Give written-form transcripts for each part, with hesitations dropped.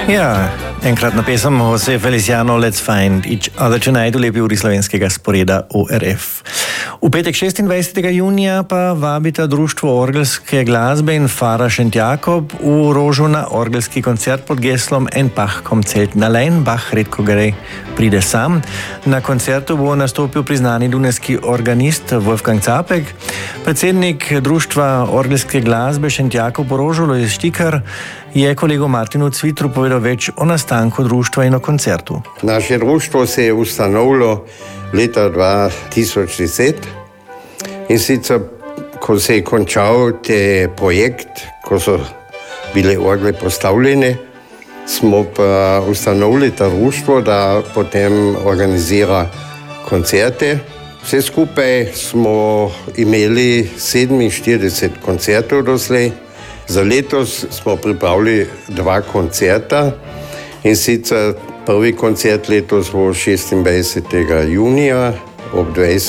Ja, enkratna pesem Jose Feliciano Let's Find Each Other Tonight v lepi uri slovenskega sporeda ORF. V petek 26. junija pa vabita Društvo orgelske glasbe in Pfarrer St. Jakob v Rožu na orgelski koncert pod geslom En Bach kommt selten allein, Bach redko gre pride sam. Na koncertu bo nastopil priznani dunajski organist Wolfgang Capek. Predsednik Društva orgelske glasbe St. Jakob v Rožu Lojze Štikar je kolegu Martinu Cvitru povedal več o nastanku društva in o koncertu. Naše društvo se je ustanovilo leta 2010 in sicer, ko se je končal te projekt, ko so bile orgle postavljene, smo pa ustanovili to društvo, da potem organizira koncerte. Vse skupaj smo imeli 47 koncertov doslej. Za letos smo pripravili 2 koncerta in sicer prvi koncert letos bo 26. junija ob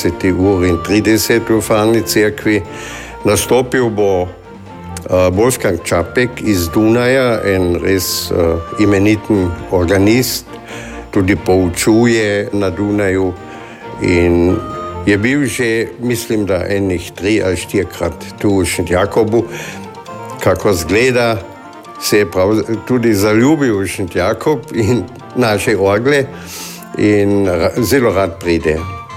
20:30 v Farni cerkvi. Nastopil bo Wolfgang Capek iz Dunaja, en res imeniten organist, tudi poučuje na Dunaju in je bil že, mislim, da enih 3 ali 4-krat tu v St. Jakobu. Kako zgleda, se je tudi zaljubil v St. Jakob in naše orgle in zelo rad pride.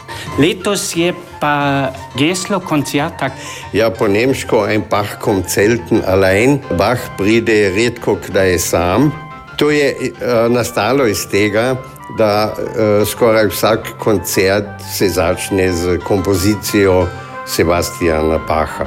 Letos je pa geslo koncerta. Ja, po nemško En Bach kommt selten allein, Bach pride redko kdaj sam. To je nastalo iz tega, da skoraj vsak koncert se začne z kompozicijo Sebastiana Bacha.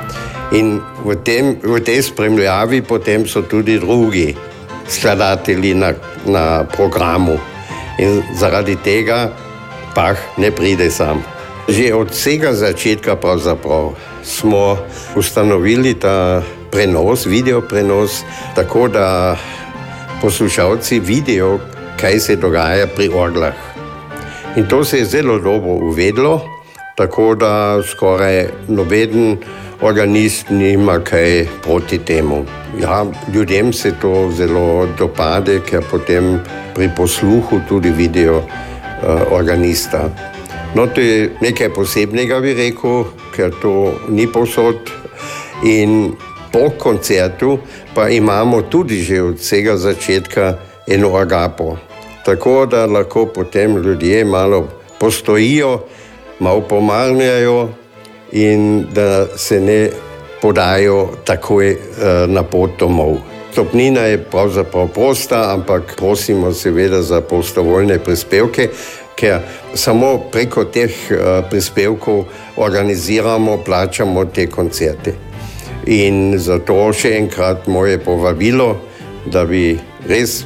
In v tej spremljavi potem so tudi drugi skladatelji na programu. In zaradi tega Bach ne pride sam. Že od vsega začetka pravzaprav smo ustanovili ta prenos, videoprenos, tako da poslušalci vidijo, kaj se dogaja pri orglah. In to se je zelo dobro uvedlo, tako da skoraj noben organist nima kaj proti temu. Ja, ljudem se to zelo dopade, ker potem pri posluhu tudi vidijo organista. No, to je nekaj posebnega, bi rekel, ker to ni povsod. In po koncertu pa imamo tudi že od vsega začetka eno agapo. Tako da lahko potem ljudje malo postojijo, malo pomarnjajo in da se ne podajo takoj na pot domov. Vstopnina je pravzaprav prosta, ampak prosimo seveda za prostovoljne prispevke, ker samo preko teh prispevkov organiziramo, plačamo te koncerte. In zato še enkrat moje povabilo, da bi res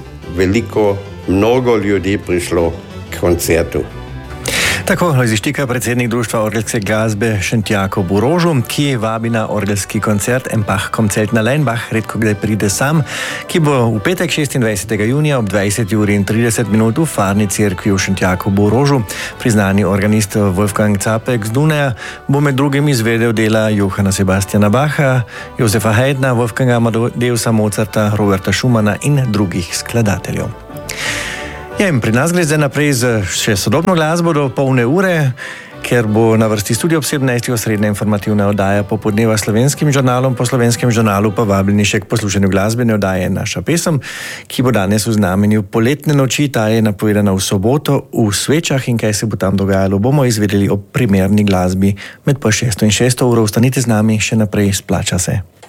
mnogo ljudi prišlo k koncertu. Tako Lojze Štikar, predsednik Društva orgelske glasbe St. Jakob v Rožu, ki vabi na orgelski koncert En Bach kommt selten allein, Bach redko kdaj pride sam, ki bo v petek 26. junija ob 20:30 v Farni cerkvi v St. Jakobu v Rožu. Priznani organist Wolfgang Capek z Dunaja bo med drugim izvedel dela Johanna Sebastiana Bacha, Josefa Haydna, Wolfganga Amadeusa Mozarta, Roberta Schumana in drugih skladateljev. Ja, in pri nas gre zdaj naprej z še sodobno glasbo do polne ure, ker bo na vrsti studio ob 17. osrednja informativna oddaja Popoldneva Slovenskim žurnalom, po Slovenskem žurnalu pa vabljeni še k poslušanju glasbene oddaje Naša pesem, ki bo danes v znamenju poletne noči. Ta je napovedana v soboto v Svečah in kaj se bo tam dogajalo, bomo izvedeli ob primerni glasbi med 5:06 in 6 uro. Ostanite z nami, še naprej splača se.